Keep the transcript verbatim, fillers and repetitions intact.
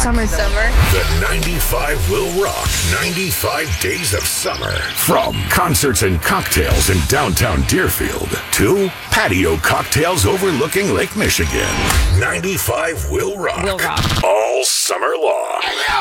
Summer. Summer. The ninety-five will rock. ninety-five days of summer. From concerts and cocktails in downtown Deerfield to patio cocktails overlooking Lake Michigan. ninety-five will rock. Will rock. All summer long.